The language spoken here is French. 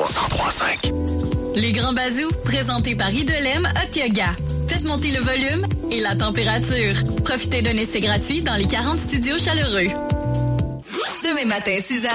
103.5. Les Grands Bazous, présentés par Idolem Hot Yoga. Faites monter le volume et la température. Profitez d'un essai gratuit dans les 40 studios chaleureux. Demain matin, 6h,